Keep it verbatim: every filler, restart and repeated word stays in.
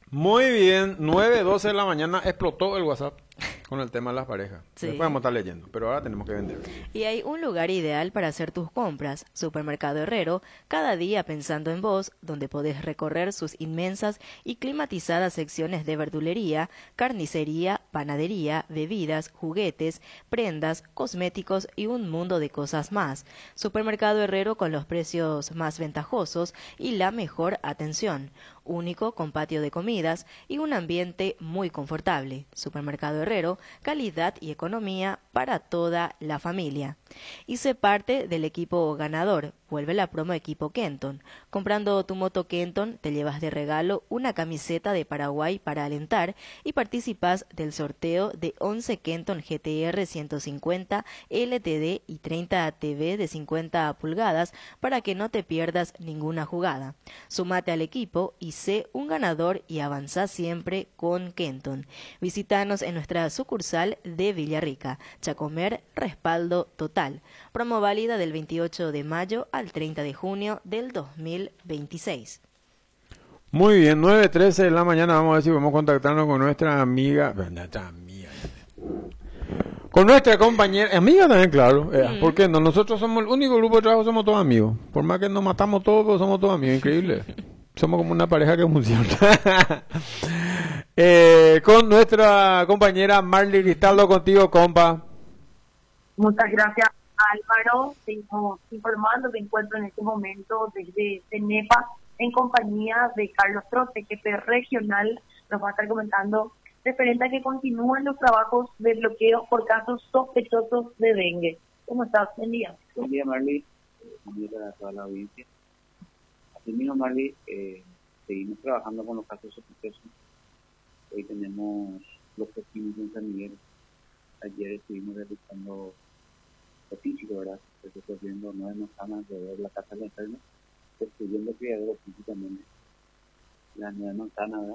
Muy bien, nueve doce de la mañana explotó el WhatsApp con el tema de las parejas. Sí. Después vamos a estar leyendo, pero ahora tenemos que vender. Y hay un lugar ideal para hacer tus compras, Supermercado Herrero, cada día pensando en vos, donde podés recorrer sus inmensas y climatizadas secciones de verdulería, carnicería, panadería, bebidas, juguetes, prendas, cosméticos y un mundo de cosas más. Supermercado Herrero con los precios más ventajosos y la mejor atención. Único con patio de comidas y un ambiente muy confortable. Supermercado Herrero, calidad y economía para toda la familia. Y sé parte del equipo ganador. Vuelve la promo equipo Kenton. Comprando tu moto Kenton te llevas de regalo una camiseta de Paraguay para alentar y participas del sorteo de once Kenton G T R ciento cincuenta L T D y treinta T V de cincuenta pulgadas para que no te pierdas ninguna jugada. Sumate al equipo y sé un ganador y avanza siempre con Kenton. Visítanos en nuestra sucursal de Villarrica. Chacomer, respaldo total. Promo válida del veintiocho de mayo al treinta de junio del dos mil veintiséis. Muy bien, nueve trece de la mañana, vamos a ver si podemos contactarnos con nuestra amiga, nuestra amiga, con nuestra compañera, amiga también, claro, eh, Mm. ¿por qué no? Nosotros somos el único grupo de trabajo, somos todos amigos, por más que nos matamos todos, pero somos todos amigos, increíble, somos como una pareja que funciona. eh, con nuestra compañera Marley Cristaldo, contigo, compa. Muchas gracias, Álvaro. Seguimos informando. Me encuentro en este momento desde Cenepa en compañía de Carlos Trote, jefe regional. Nos va a estar comentando referente a que continúan los trabajos de bloqueo por casos sospechosos de dengue. ¿Cómo estás? Buen día. Buen día, Marley. Buen día para toda la audiencia. Así mismo, Marley, eh, seguimos trabajando con los casos sospechosos. Hoy tenemos los vecinos en San Miguel. Ayer estuvimos realizando lo físico, ¿verdad? Recorriendo nueve manzanas alrededor de la casa del enfermo, destruyendo criaderos físicamente. La nueva manzana, ¿verdad?